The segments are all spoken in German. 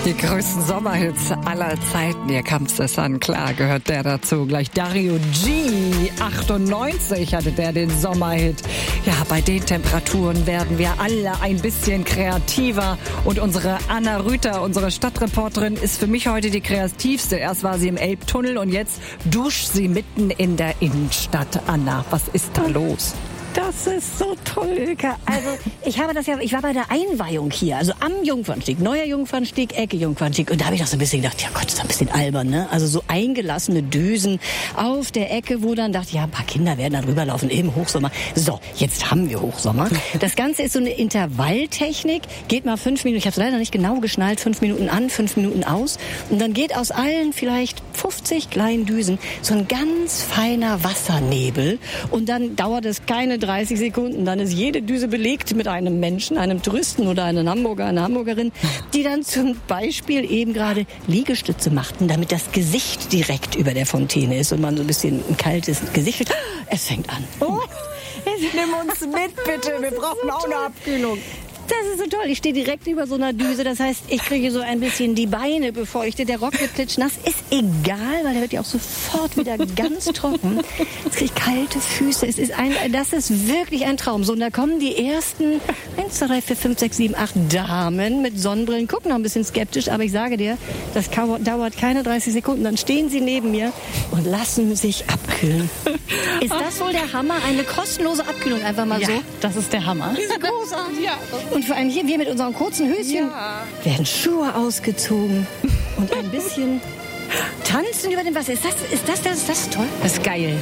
Die größten Sommerhits aller Zeiten. Hier kam's es an. Klar gehört der dazu. Gleich Dario G. 98 hatte der den Sommerhit. Ja, bei den Temperaturen werden wir alle ein bisschen kreativer. Und unsere Anna Rüther, unsere Stadtreporterin, ist für mich heute die kreativste. Erst war sie im Elbtunnel und jetzt duscht sie mitten in der Innenstadt. Anna, was ist da los? Das ist so toll, Ilka. Also, ich war bei der Einweihung hier, also am Jungfernstieg, neuer Jungfernstieg, Ecke Jungfernstieg. Und da habe ich doch so ein bisschen gedacht, ja Gott, ist das ein bisschen albern, ne? Also so eingelassene Düsen auf der Ecke, wo dann dachte, ja, ein paar Kinder werden da rüberlaufen im Hochsommer. So, jetzt haben wir Hochsommer. Das Ganze ist so eine Intervalltechnik, geht mal 5 Minuten, ich habe es leider nicht genau geschnallt, 5 Minuten an, 5 Minuten aus. Und dann geht aus allen vielleicht 50 kleinen Düsen so ein ganz feiner Wassernebel. Und dann dauert es keine 30 Sekunden. Dann ist jede Düse belegt mit einem Menschen, einem Touristen oder einem Hamburger, einer Hamburgerin, die dann zum Beispiel eben gerade Liegestütze machten, damit das Gesicht direkt über der Fontäne ist und man so ein bisschen ein kaltes Gesicht hat. Es fängt an. Oh, nimm uns mit, bitte. Wir brauchen auch eine Abkühlung. Das ist so toll. Ich stehe direkt über so einer Düse. Das heißt, ich kriege so ein bisschen die Beine befeuchtet. Der Rock wird klitschnass. Ist egal, weil der wird ja auch sofort wieder ganz trocken. Jetzt kriege ich kalte Füße. Das ist wirklich ein Traum. So, und da kommen die ersten 1, 2, 3, 4, 5, 6, 7, 8 Damen mit Sonnenbrillen. Gucken noch ein bisschen skeptisch, aber ich sage dir, das dauert keine 30 Sekunden. Dann stehen sie neben mir und lassen sich abkühlen. Ist das wohl der Hammer? Eine kostenlose Abkühlung einfach mal so? Das ist der Hammer. Diese großartig. Ja. Und vor allem hier, wir mit unseren kurzen Höschen, werden Schuhe ausgezogen und ein bisschen tanzen über dem Wasser. Ist das toll? Das ist geil.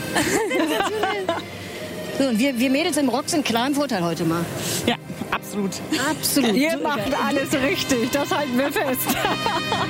So, und wir Mädels im Rock sind klar im Vorteil heute mal. Ja, absolut. Absolut. Ihr macht alles richtig, das halten wir fest.